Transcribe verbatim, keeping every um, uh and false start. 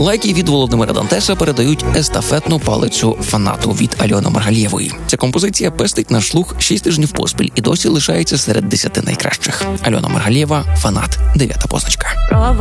Лайки від Володимира Дантеса передають естафетну палицю фанату від Альони Маргалєвої. Ця композиція пестить наш слух шість тижнів поспіль і досі лишається серед десяти найкращих. Альона Маргалєва, фанат, дев'ята позначка.